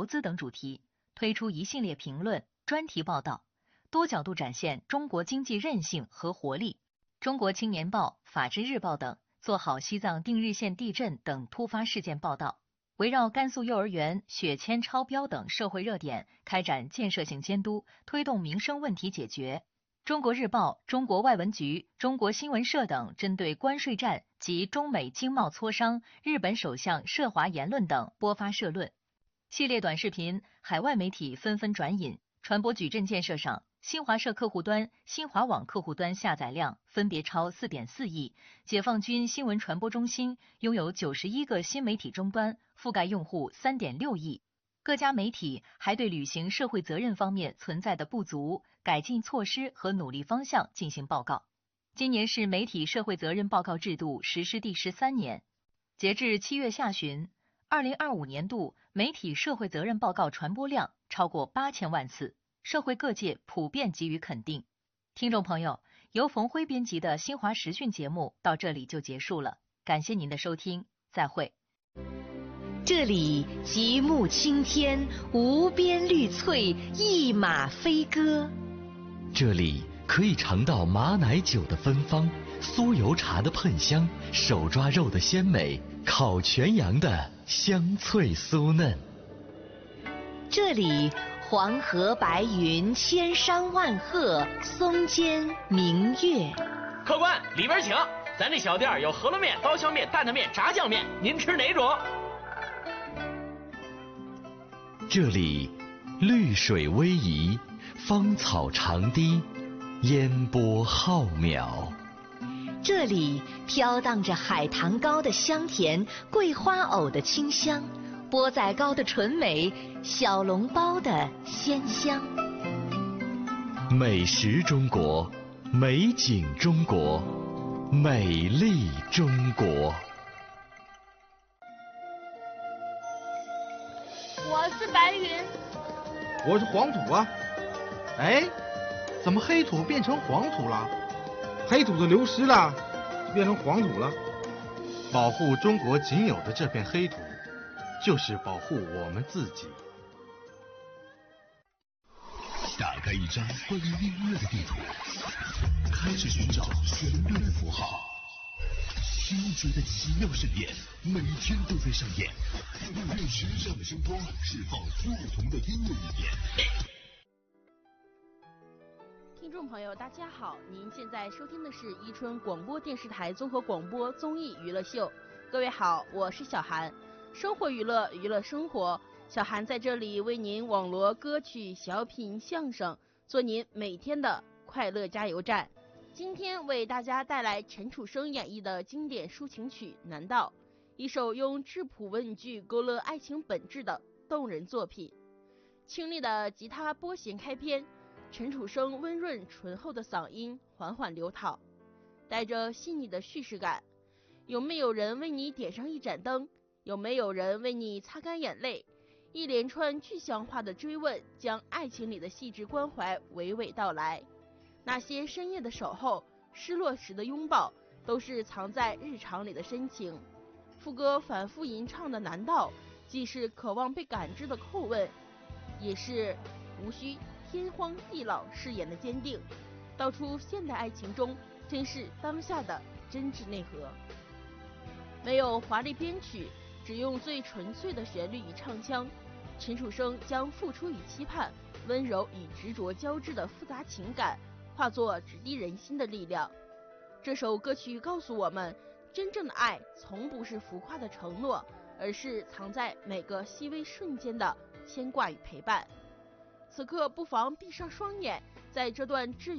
投资等主题，推出一系列评论、专题报道，多角度展现中国经济韧性和活力。中国青年报、法制日报等做好西藏定日县地震等突发事件报道，围绕甘肃幼儿园血铅超标等社会热点开展建设性监督，推动民生问题解决。中国日报、中国外文局、中国新闻社等针对关税战及中美经贸磋商、日本首相涉华言论等播发社论。系列短视频，海外媒体纷纷转引。传播矩阵建设上，新华社客户端、新华网客户端下载量分别超 4.4 亿，解放军新闻传播中心拥有91个新媒体终端，覆盖用户 3.6 亿。各家媒体还对履行社会责任方面存在的不足、改进措施和努力方向进行报告。今年是媒体社会责任报告制度实施第13年，截至7月下旬，2025年度媒体社会责任报告传播量超过8000万次，社会各界普遍给予肯定。听众朋友，由冯辉编辑的新华时讯节目到这里就结束了，感谢您的收听，再会。 这里极目青天，无边绿翠，一马飞歌。 这里可以尝到马奶酒的芬芳，酥油茶的喷香，手抓肉的鲜美，烤全羊的香脆酥嫩。 这里黄河白云，千山万壑，松间明月。 客官，里边请，咱这小店有饸饹面、刀削面、担担面、炸酱面，您吃哪种？ 这里绿水逶迤，芳草长堤，烟波浩渺。 这里飘荡着海棠糕的香甜，桂花藕的清香，钵仔糕的纯美，小笼包的鲜香。 美食中国，美景中国，美丽中国。 我是白云， 我是黄土啊。哎，怎么黑土变成黄土了？黑土都流失了，变成黄土了。保护中国仅有的这片黑土，就是保护我们自己。 打开一张关于音乐的地图，开始寻找旋律的符号。听觉的奇妙盛宴，每天都在上演。用时尚的声光释放不同的音乐语言。 听众朋友，大家好，您现在收听的是伊春广播电视台综合广播综艺娱乐秀。各位好，我是小韩，生活娱乐，娱乐生活。小韩在这里为您网罗歌曲、小品、相声，做您每天的快乐加油站。今天为大家带来陈楚生演绎的经典抒情曲《难道》，一首用质朴问句勾勒爱情本质的动人作品。清丽的吉他拨弦开篇，陈楚生温润醇厚的嗓音缓缓流淌，带着细腻的叙事感。有没有人为你点上一盏灯？有没有人为你擦干眼泪？一连串具象化的追问，将爱情里的细致关怀娓娓道来。那些深夜的守候，失落时的拥抱，都是藏在日常里的深情。副歌反复吟唱的难道，既是渴望被感知的叩问，也是无需天荒地老誓言的坚定，道出现代爱情中真是当下的真挚内核。没有华丽编曲，只用最纯粹的旋律与唱腔，陈楚生将付出与期盼、温柔与执着交织的复杂情感化作直抵人心的力量。这首歌曲告诉我们，真正的爱从不是浮夸的承诺，而是藏在每个细微瞬间的牵挂与陪伴。此刻不妨闭上双眼，在这段治